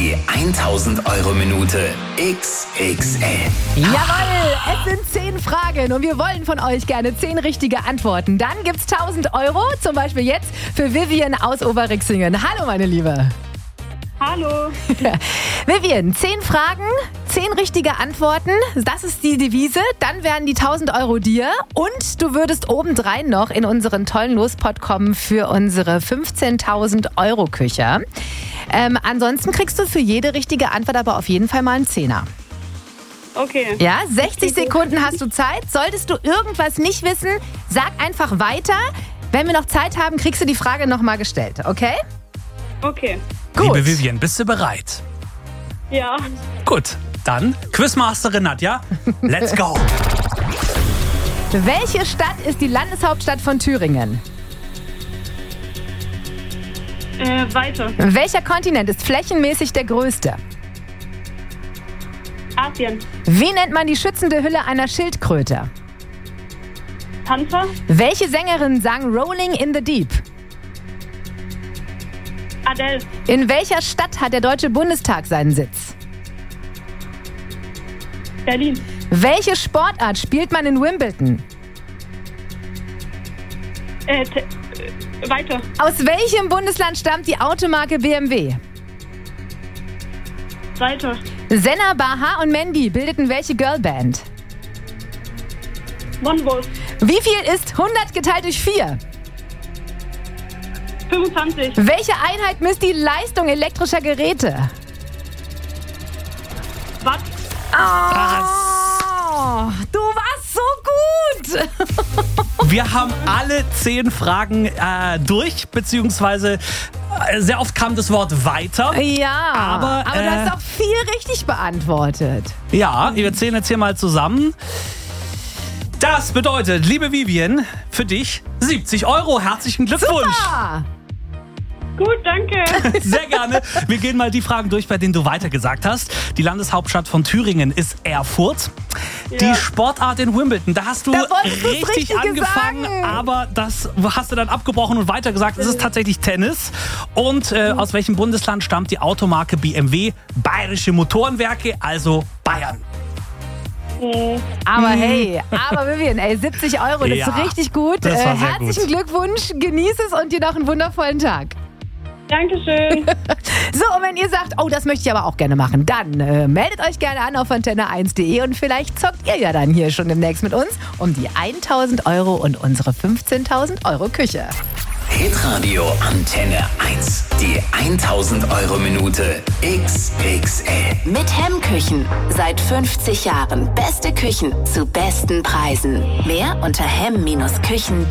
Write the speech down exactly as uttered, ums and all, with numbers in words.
Die tausend-Euro-Minute X X L. Jawohl, es sind zehn Fragen und wir wollen von euch gerne zehn richtige Antworten. Dann gibt's tausend Euro, zum Beispiel jetzt für Vivian aus Oberrixingen. Hallo meine Liebe. Hallo. Vivian, zehn Fragen, zehn richtige Antworten, das ist die Devise. Dann wären die tausend Euro dir und du würdest obendrein noch in unseren tollen Lospot kommen für unsere fünfzehntausend Euro Küche. Ähm, ansonsten kriegst du für jede richtige Antwort aber auf jeden Fall mal einen Zehner. Okay. Ja, sechzig Sekunden hast du Zeit. Solltest du irgendwas nicht wissen, sag einfach weiter. Wenn wir noch Zeit haben, kriegst du die Frage nochmal gestellt, okay? Okay. Gut. Liebe Vivian, bist du bereit? Ja. Gut, dann Quizmasterin Nadja, let's go. Welche Stadt ist die Landeshauptstadt von Thüringen? Äh, weiter. Welcher Kontinent ist flächenmäßig der größte? Asien. Wie nennt man die schützende Hülle einer Schildkröte? Panzer. Welche Sängerin sang Rolling in the Deep? Adele. In welcher Stadt hat der Deutsche Bundestag seinen Sitz? Berlin. Welche Sportart spielt man in Wimbledon? Äh, te- äh, weiter. Aus welchem Bundesland stammt die Automarke B M W? Weiter. Senna, Baha und Mandy bildeten welche Girlband? Monbus. Wie viel ist hundert geteilt durch vier? fünfundzwanzig. Welche Einheit misst die Leistung elektrischer Geräte? Watt. Oh, du warst so gut! Wir haben alle zehn Fragen äh, durch, beziehungsweise äh, sehr oft kam das Wort weiter. Ja, Aber, aber du äh, hast auch viel richtig beantwortet. Ja, wir zählen jetzt hier mal zusammen. Das bedeutet, liebe Vivian, für dich siebzig Euro. Herzlichen Glückwunsch. Ah, Gut, danke. Sehr gerne. Wir gehen mal die Fragen durch, bei denen du weitergesagt hast. Die Landeshauptstadt von Thüringen ist Erfurt. Ja. Die Sportart in Wimbledon, da hast du Da wolltest du's richtig Richtige angefangen, sagen. aber das hast du dann abgebrochen und weitergesagt. Es ist tatsächlich Tennis. Und äh, aus welchem Bundesland stammt die Automarke B M W? Bayerische Motorenwerke, also Bayern. Hm. aber hey, aber Vivian, ey, siebzig Euro, das Ja, ist richtig gut. das war Äh, sehr herzlichen gut. Glückwunsch, genieß es und dir noch einen wundervollen Tag. Dankeschön. So, und wenn ihr sagt, oh, das möchte ich aber auch gerne machen, dann äh, meldet euch gerne an auf antenne eins punkt de und vielleicht zockt ihr ja dann hier schon demnächst mit uns um die tausend Euro und unsere fünfzehntausend Euro Küche. Hitradio Antenne eins. Die tausend-Euro-Minute X X L. Mit Hemmküchen. Seit fünfzig Jahren beste Küchen zu besten Preisen. Mehr unter hemm Bindestrich küchen punkt de.